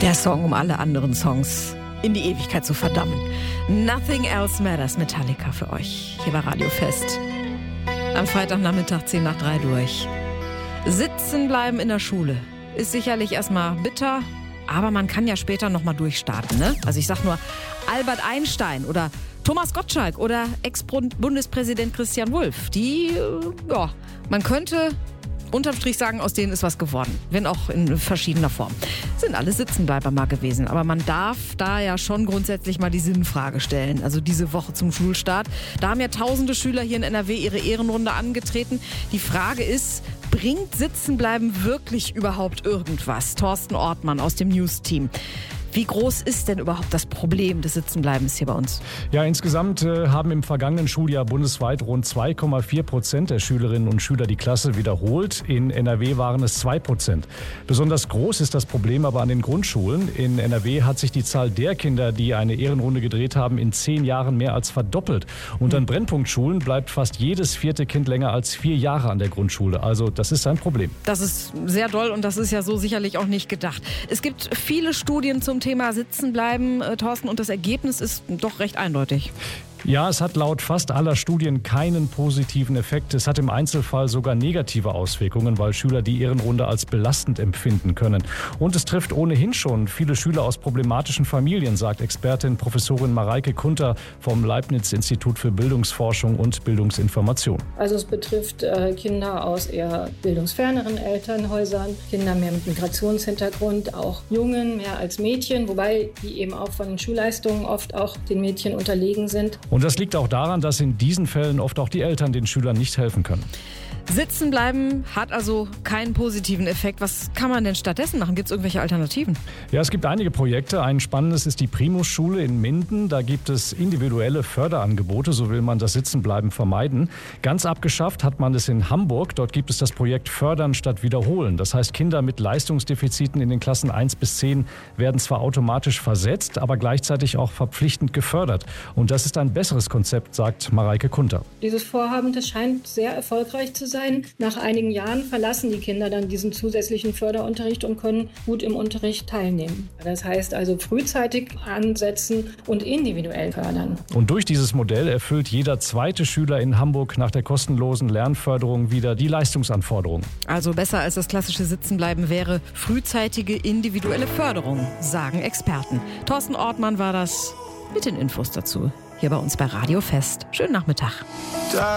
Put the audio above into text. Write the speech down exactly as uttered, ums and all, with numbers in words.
Der Song, um alle anderen Songs in die Ewigkeit zu verdammen. Nothing Else Matters, Metallica für euch. Hier bei Radio Fest. Am Freitagnachmittag zehn nach drei durch. Sitzen bleiben in der Schule ist sicherlich erstmal bitter, aber man kann ja später nochmal durchstarten, ne? Also ich sag nur Albert Einstein oder Thomas Gottschalk oder Ex-Bundespräsident Christian Wulff. Die, ja, man könnte unterm Strich sagen, aus denen ist was geworden. Wenn auch in verschiedener Form. Sind alle Sitzenbleiber mal gewesen. Aber man darf da ja schon grundsätzlich mal die Sinnfrage stellen. Also diese Woche zum Schulstart. Da haben ja tausende Schüler hier in N R W ihre Ehrenrunde angetreten. Die Frage ist, bringt Sitzenbleiben wirklich überhaupt irgendwas? Thorsten Ortmann aus dem News-Team. Wie groß ist denn überhaupt das Problem des Sitzenbleibens hier bei uns? Ja, insgesamt äh, haben im vergangenen Schuljahr bundesweit rund zwei Komma vier Prozent der Schülerinnen und Schüler die Klasse wiederholt. In N R W waren es zwei Prozent. Besonders groß ist das Problem aber an den Grundschulen. In N R W hat sich die Zahl der Kinder, die eine Ehrenrunde gedreht haben, in zehn Jahren mehr als verdoppelt. Und an Brennpunktschulen bleibt fast jedes vierte Kind länger als vier Jahre an der Grundschule. Also das ist ein Problem. Das ist sehr doll und das ist ja so sicherlich auch nicht gedacht. Es gibt viele Studien zum Thema Sitzenbleiben, äh, Thorsten, und das Ergebnis ist doch recht eindeutig. Ja, es hat laut fast aller Studien keinen positiven Effekt. Es hat im Einzelfall sogar negative Auswirkungen, weil Schüler die Ehrenrunde als belastend empfinden können. Und es trifft ohnehin schon viele Schüler aus problematischen Familien, sagt Expertin Professorin Mareike Kunter vom Leibniz-Institut für Bildungsforschung und Bildungsinformation. Also es betrifft äh, Kinder aus eher bildungsferneren Elternhäusern, Kinder mehr mit Migrationshintergrund, auch Jungen mehr als Mädchen, wobei die eben auch von den Schulleistungen oft auch den Mädchen unterlegen sind. Und das liegt auch daran, dass in diesen Fällen oft auch die Eltern den Schülern nicht helfen können. Sitzen bleiben hat also keinen positiven Effekt. Was kann man denn stattdessen machen? Gibt es irgendwelche Alternativen? Ja, es gibt einige Projekte. Ein spannendes ist die Primus-Schule in Minden. Da gibt es individuelle Förderangebote, so will man das Sitzenbleiben vermeiden. Ganz abgeschafft hat man es in Hamburg. Dort gibt es das Projekt Fördern statt Wiederholen. Das heißt, Kinder mit Leistungsdefiziten in den Klassen eins bis zehn werden zwar automatisch versetzt, aber gleichzeitig auch verpflichtend gefördert. Und das ist ein besseres Konzept, sagt Mareike Kunter. Dieses Vorhaben, das scheint sehr erfolgreich zu sein. Sein. Nach einigen Jahren verlassen die Kinder dann diesen zusätzlichen Förderunterricht und können gut im Unterricht teilnehmen. Das heißt also frühzeitig ansetzen und individuell fördern. Und durch dieses Modell erfüllt jeder zweite Schüler in Hamburg nach der kostenlosen Lernförderung wieder die Leistungsanforderungen. Also besser als das klassische Sitzenbleiben wäre frühzeitige individuelle Förderung, sagen Experten. Thorsten Ortmann war das mit den Infos dazu. Hier bei uns bei Radio Fest. Schönen Nachmittag.